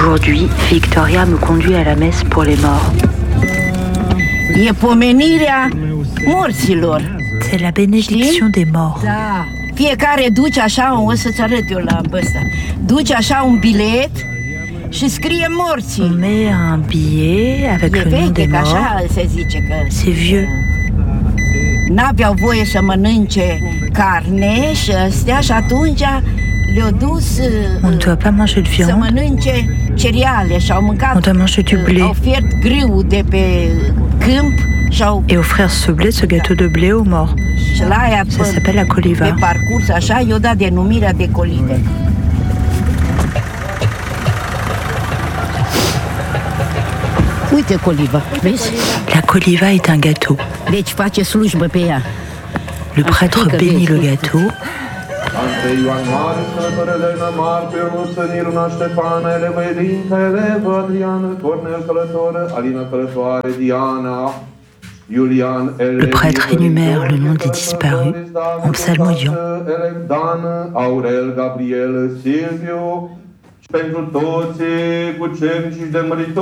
Aujourd'hui, Victoria me conduit à la messe pour les morts. E pomenirea morților. C'est la bénédiction des morts. Da. Fiecare duce așa, o să-ți arăt eu la ăsta. Duce așa un bilet și scrie morții. On met un billet avec le nom des morts. Așa se zice că C'est vieux. n-aveau voie să mănânce carne și astea și atunci le-au dus On ne doit pas manger de să viande. mănânce cereale și au mâncat. On doit manger du blé. Au fiert grâu de pe câmp și au Et offrir ce blé, ce gâteau de blé aux morts. și la aia Ça s'appelle la pe coliva. parcurs așa i-au dat denumirea de colive. Uite coliva, vezi? La coliva est un gâteau. Deci face slujbă pe ea. Le prêtre bénit le gâteau. Ante Ioan Mare, Sfătărele Nămar, Pirul Săniruna, Ștefana, Eleva Elinca, Eleva Adriana, Cornel Călător, Alina Călătoare, Diana, Iulian, Le prêtre énumère le nom des disparus en psalmodiant. Dan, Aurel, Gabriel, Silviu, și pentru toți cu cernici de măritori.